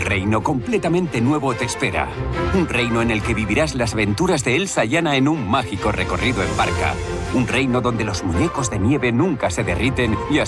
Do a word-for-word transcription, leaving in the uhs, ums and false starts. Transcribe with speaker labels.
Speaker 1: reino completamente nuevo te espera. Un reino en el que vivirás las aventuras de Elsa y Anna en un mágico recorrido en barca. Un reino donde los muñecos de nieve nunca se derriten y hasta